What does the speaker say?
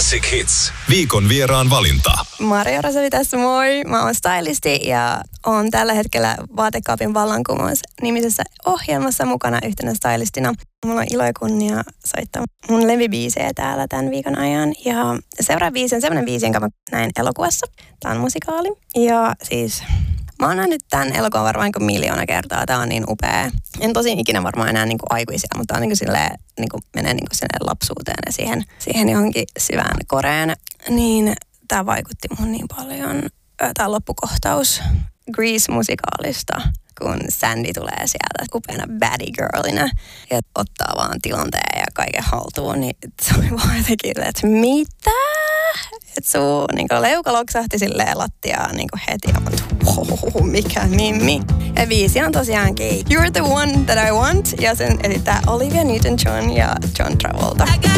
Classic Hits. Viikon vieraan valinta. Maria Rosavi tässä, moi. Mä oon stylisti ja oon tällä hetkellä Vaatekaapin vallankumous -nimisessä ohjelmassa mukana yhtenä stylistina. Mulla on ilo ja kunnia soittaa mun levybiisejä täällä tämän viikon ajan. Ja seuraava biisi on semmoinen biisi, jonka mä näin elokuvassa. Tää on musikaali. Ja siis mä oon nähnyt tämän elokuvan varmaan niin 1,000,000 kertaa. Tää on niin upea. En tosin ikinä varmaan enää niin kuin aikuisia, mutta tää on niin kuin silleen, niin kuin menee niin kuin sinne lapsuuteen ja siihen johonkin syvään koreen. Niin tää vaikutti mun niin paljon. Tää loppukohtaus Grease-musikaalista, kun Sandy tulee sieltä upeana baddie girlina ja ottaa vaan tilanteen ja kaiken haltuun, niin se oli vaan jotenkin, että mitä? Että sun niin leuka loksahti silleen lattiaan niin heti ja wow, mikä mimmi. Ja biisi on tosiaankin You're the One That I Want ja sen esittää Olivia Newton-John ja John Travolta.